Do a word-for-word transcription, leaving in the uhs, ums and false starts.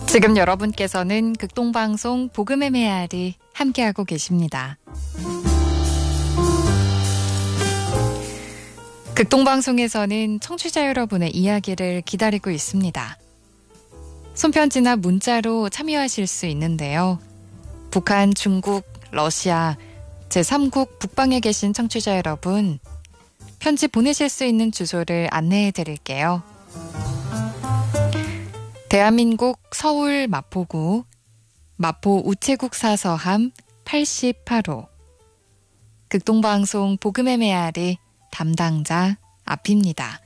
지금 여러분께서는 극동방송 복음의 메아리 함께하고 계십니다. 극동방송에서는 청취자 여러분의 이야기를 기다리고 있습니다. 손편지나 문자로 참여하실 수 있는데요. 북한, 중국, 러시아, 제삼국 북방에 계신 청취자 여러분, 편지 보내실 수 있는 주소를 안내해 드릴게요. 대한민국 서울 마포구 마포 우체국 사서함 팔십팔 호 극동방송 복음의 메아리 담당자 앞입니다.